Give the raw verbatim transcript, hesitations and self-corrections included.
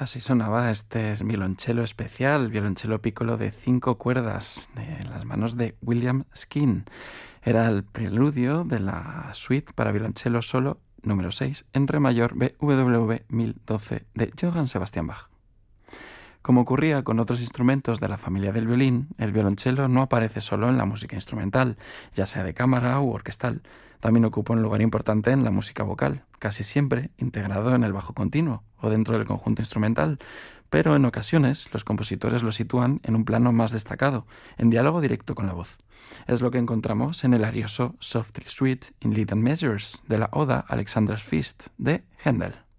Así sonaba este violonchelo especial, violonchelo piccolo de cinco cuerdas, en las manos de William Skeen. Era el preludio de la suite para violonchelo solo número seis en re mayor B W V mil doce de Johann Sebastian Bach. Como ocurría con otros instrumentos de la familia del violín, el violonchelo no aparece solo en la música instrumental, ya sea de cámara u orquestal. También ocupa un lugar importante en la música vocal, casi siempre integrado en el bajo continuo o dentro del conjunto instrumental, pero en ocasiones los compositores lo sitúan en un plano más destacado, en diálogo directo con la voz. Es lo que encontramos en el arioso Softly Sweet in Little Measures de la Oda Alexander's Feast de Händel.